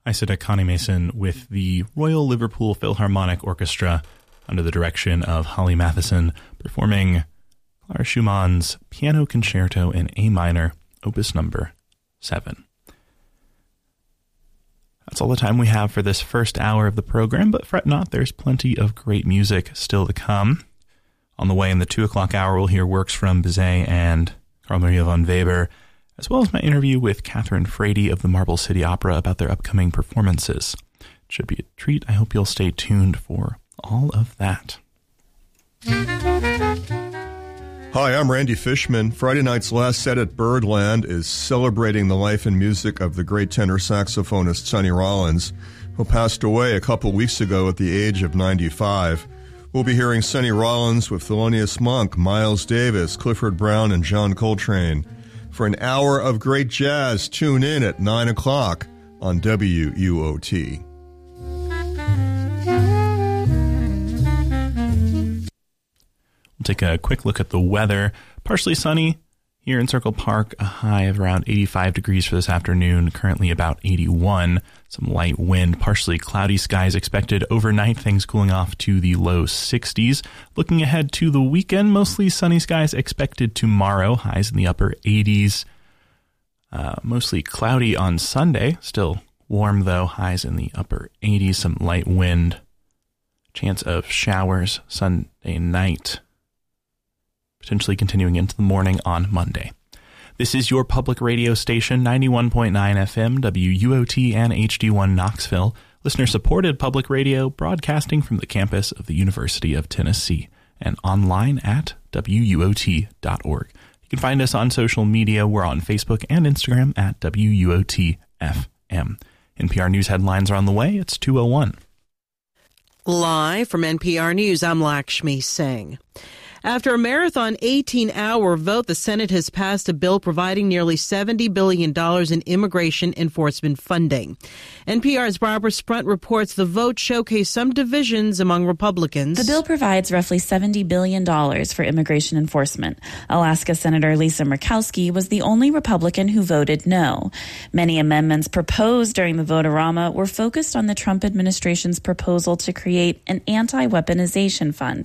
I sit at Connie Mason with the Royal Liverpool Philharmonic Orchestra under the direction of Holly Matheson, performing Clara Schumann's Piano Concerto in A minor, opus number 7. That's all the time we have for this first hour of the program, but fret not, there's plenty of great music still to come. On the way in the 2 o'clock hour, we'll hear works from Bizet and Carl Maria von Weber, as well as my interview with Catherine Frady of the Marble City Opera about their upcoming performances. It should be a treat. I hope you'll stay tuned for all of that. Hi, I'm Randy Fishman. Friday night's last set at Birdland is celebrating the life and music of the great tenor saxophonist Sonny Rollins, who passed away a couple weeks ago at the age of 95. We'll be hearing Sonny Rollins with Thelonious Monk, Miles Davis, Clifford Brown, and John Coltrane. For an hour of great jazz, tune in at 9 o'clock on WUOT. We'll take a quick look at the weather. Partially sunny here in Circle Park, a high of around 85 degrees for this afternoon, currently about 81. Some light wind, partially cloudy skies expected overnight, things cooling off to the low 60s. Looking ahead to the weekend, mostly sunny skies expected tomorrow, highs in the upper 80s. Mostly cloudy on Sunday, still warm though, highs in the upper 80s, some light wind. Chance of showers Sunday night, potentially continuing into the morning on Monday. This is your public radio station, 91.9 FM, WUOT and HD1 Knoxville, listener-supported public radio broadcasting from the campus of the University of Tennessee and online at WUOT.org. You can find us on social media. We're on Facebook and Instagram at WUOT-FM. NPR News headlines are on the way. It's 2:01. Live from NPR News, I'm Lakshmi Singh. After a marathon 18-hour vote, the Senate has passed a bill providing nearly $70 billion in immigration enforcement funding. NPR's Barbara Sprunt reports the vote showcased some divisions among Republicans. The bill provides roughly $70 billion for immigration enforcement. Alaska Senator Lisa Murkowski was the only Republican who voted no. Many amendments proposed during the vote-a-rama were focused on the Trump administration's proposal to create an anti-weaponization fund.